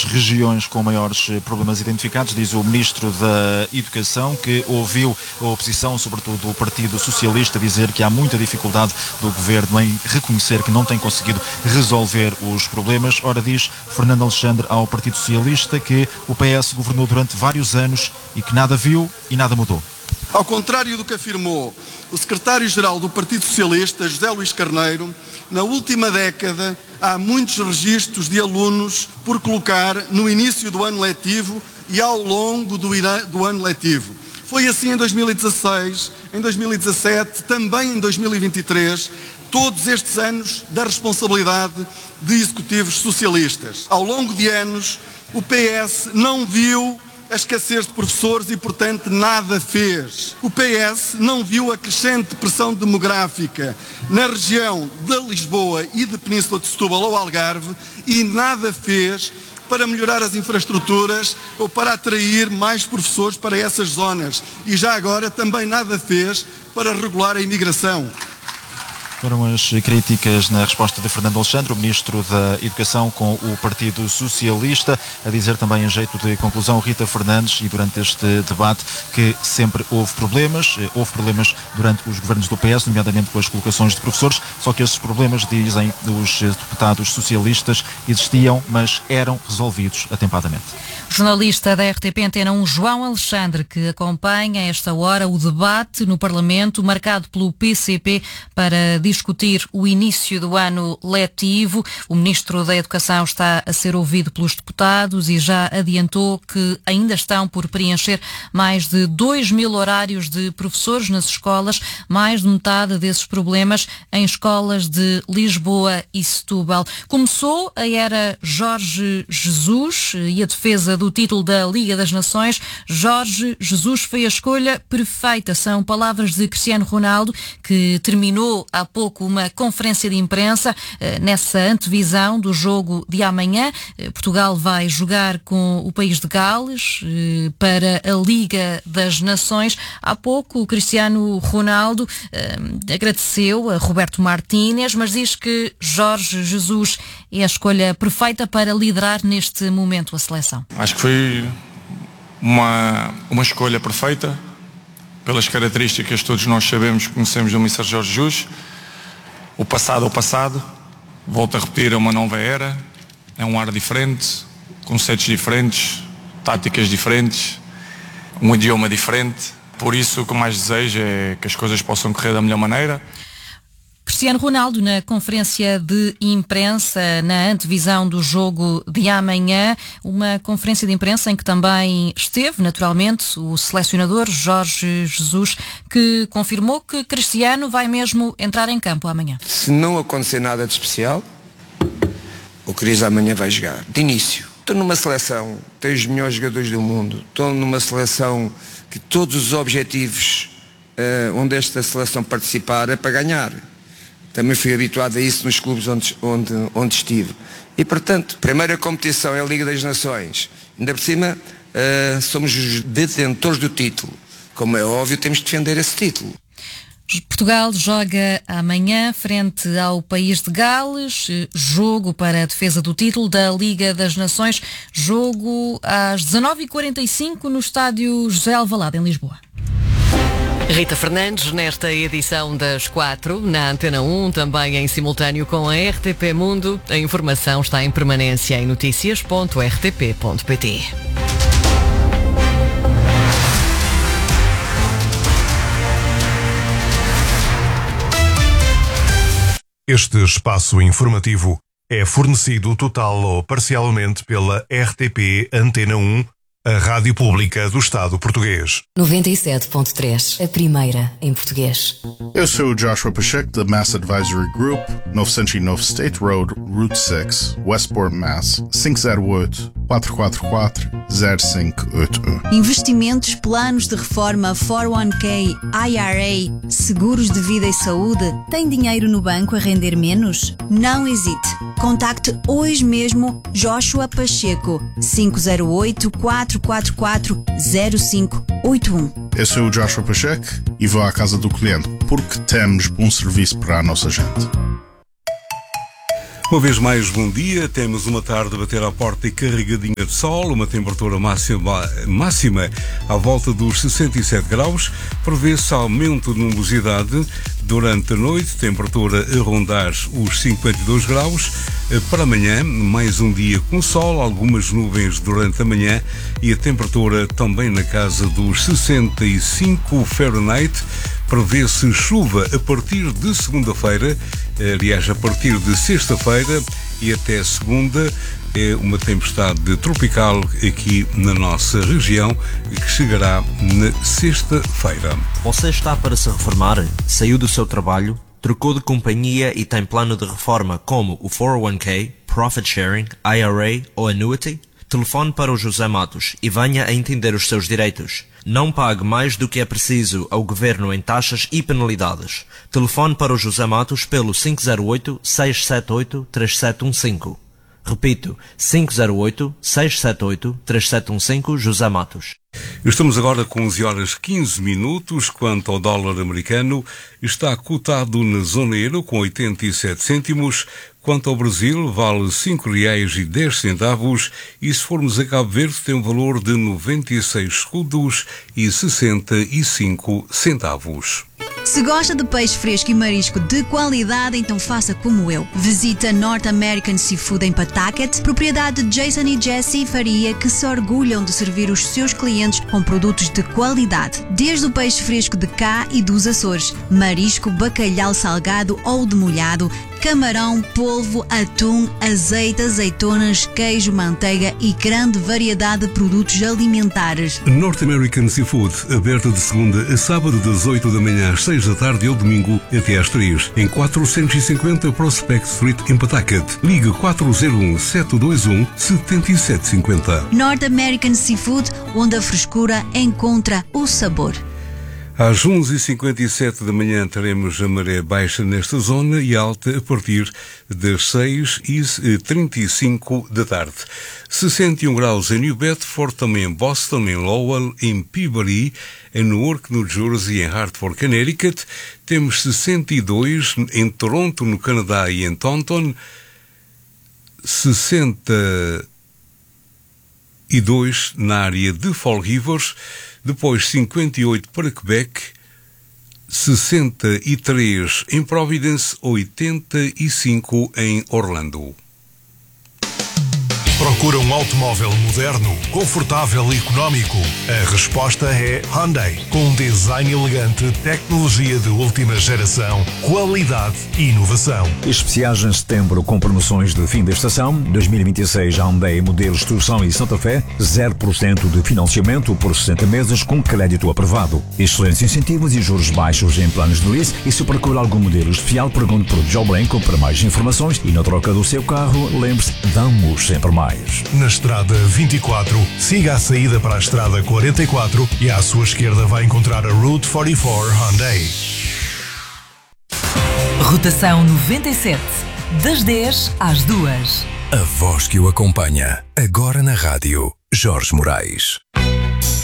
regiões com maiores problemas identificados, diz o Ministro da Educação, que ouviu a oposição, sobretudo o Partido Socialista, dizer que há muita dificuldade do Governo em reconhecer que não tem conseguido resolver os problemas. Ora, diz Fernando Alexandre ao Partido Socialista que o PS governou durante vários anos e que nada viu e nada mudou. Ao contrário do que afirmou o secretário-geral do Partido Socialista, José Luís Carneiro, na última década há muitos registros de alunos por colocar no início do ano letivo e ao longo do ano letivo. Foi assim em 2016, em 2017, também em 2023, todos estes anos da responsabilidade de executivos socialistas. Ao longo de anos, o PS não viu a escassez de professores e, portanto, nada fez. O PS não viu a crescente pressão demográfica na região de Lisboa e de Península de Setúbal ou Algarve e nada fez para melhorar as infraestruturas ou para atrair mais professores para essas zonas. E já agora também nada fez para regular a imigração. Foram as críticas na resposta de Fernando Alexandre, o Ministro da Educação, com o Partido Socialista, a dizer também em jeito de conclusão Rita Fernandes, e durante este debate, que sempre houve problemas durante os governos do PS, nomeadamente com as colocações de professores, só que esses problemas, dizem os deputados socialistas, existiam, mas eram resolvidos atempadamente. O jornalista da RTP Antena 1, João Alexandre, que acompanha a esta hora o debate no Parlamento, marcado pelo PCP para discutir o início do ano letivo. O Ministro da Educação está a ser ouvido pelos deputados e já adiantou que ainda estão por preencher mais de 2.000 horários de professores nas escolas, mais de metade desses problemas em escolas de Lisboa e Setúbal. Começou a era Jorge Jesus e a defesa do título da Liga das Nações. Jorge Jesus foi a escolha perfeita. São palavras de Cristiano Ronaldo, que terminou há pouco uma conferência de imprensa nessa antevisão do jogo de amanhã. Portugal vai jogar com o país de Gales para a Liga das Nações. Há pouco o Cristiano Ronaldo agradeceu a Roberto Martínez, mas diz que Jorge Jesus é a escolha perfeita para liderar neste momento a seleção. Acho que foi uma escolha perfeita pelas características que todos nós sabemos, conhecemos do Mr. Jorge Jesus. O passado é o passado, volto a repetir, é uma nova era, é um ar diferente, conceitos diferentes, táticas diferentes, um idioma diferente. Por isso, o que mais desejo é que as coisas possam correr da melhor maneira. Cristiano Ronaldo, na conferência de imprensa, na antevisão do jogo de amanhã, uma conferência de imprensa em que também esteve, naturalmente, o selecionador Jorge Jesus, que confirmou que Cristiano vai mesmo entrar em campo amanhã. Se não acontecer nada de especial, o Cris amanhã vai jogar. De início. Estou numa seleção, tenho os melhores jogadores do mundo, estou numa seleção que todos os objetivos onde esta seleção participar é para ganhar. Também fui habituado a isso nos clubes onde estive. E, portanto, primeira competição é a Liga das Nações. Ainda por cima, somos os detentores do título. Como é óbvio, temos de defender esse título. Portugal joga amanhã frente ao país de Gales, jogo para a defesa do título da Liga das Nações, jogo às 19h45 no estádio José Alvalade, em Lisboa. Rita Fernandes, nesta edição das 4, na Antena 1, também em simultâneo com a RTP Mundo. A informação está em permanência em noticias.rtp.pt. Este espaço informativo é fornecido total ou parcialmente pela RTP Antena 1, a Rádio Pública do Estado Português. 97.3, a primeira em português. Eu sou o Joshua Pacheco, da Mass Advisory Group, 909 State Road, Route 6, Westport, Mass. 508-444-0581. Investimentos, planos de reforma, 401k, IRA, seguros de vida e saúde. Tem dinheiro no banco a render menos? Não hesite. Contacte hoje mesmo Joshua Pacheco, 508-444-0581. Eu sou o Joshua Pacheco e vou à casa do cliente porque temos bom serviço para a nossa gente. Uma vez mais, bom dia. Temos uma tarde a bater à porta e carregadinha de sol, uma temperatura máxima à volta dos 67 graus. Prevê-se aumento de nebulosidade durante a noite, temperatura a rondar os 52 graus. Para amanhã, mais um dia com sol, algumas nuvens durante a manhã e a temperatura também na casa dos 65 Fahrenheit. Prevê-se chuva a partir de segunda-feira, aliás, a partir de sexta-feira e até segunda. É uma tempestade tropical aqui na nossa região que chegará na sexta-feira. Você está para se reformar? Saiu do seu trabalho? Trocou de companhia e tem plano de reforma como o 401k, Profit Sharing, IRA ou Annuity? Telefone para o José Matos e venha a entender os seus direitos. Não pague mais do que é preciso ao Governo em taxas e penalidades. Telefone para o José Matos pelo 508-678-3715. Repito, 508-678-3715, José Matos. Estamos agora com 11 horas 15 minutos. Quanto ao dólar americano, está cotado na zona euro com 87 cêntimos. Quanto ao Brasil, vale R$5,10 e se formos a Cabo Verde tem um valor de 96 escudos e 65 centavos. Se gosta de peixe fresco e marisco de qualidade, então faça como eu. Visita North American Seafood em Pawtucket, propriedade de Jason e Jessie Faria, que se orgulham de servir os seus clientes com produtos de qualidade. Desde o peixe fresco de cá e dos Açores, marisco, bacalhau salgado ou demolhado, camarão, polvo, atum, azeite, azeitonas, queijo, manteiga e grande variedade de produtos alimentares. North American Seafood, aberta de segunda a sábado das 8 da manhã às 6 da tarde e ao domingo até às 3, em 450 Prospect Street em Pawtucket. Ligue 401-721-7750. North American Seafood, onde a frescura encontra o sabor. Às 11h57 da manhã teremos a maré baixa nesta zona e alta a partir das 6h35 da tarde. 61 graus em New Bedford, também em Boston, em Lowell, em Peabody, em Newark, New Jersey, em Hartford, Connecticut. Temos 62 em Toronto, no Canadá e em Taunton. 62 na área de Fall Rivers. Depois 58 para Quebec, 63 em Providence, 85 em Orlando. Procura um automóvel moderno, confortável e económico? A resposta é Hyundai. Com um design elegante, tecnologia de última geração, qualidade e inovação. Especiais em setembro com promoções de fim da estação. 2026 Hyundai modelos Tucson e Santa Fé, 0% de financiamento por 60 meses com crédito aprovado. Excelentes incentivos e juros baixos em planos de lease. E se procura algum modelo especial, pergunte por Joe Blanco para mais informações. E na troca do seu carro, lembre-se, damos sempre mais. Na estrada 24, siga a saída para a estrada 44 e à sua esquerda vai encontrar a Route 44 Hyundai. Rotação 97, das 10 às 2. A voz que o acompanha, agora na rádio, Jorge Moraes.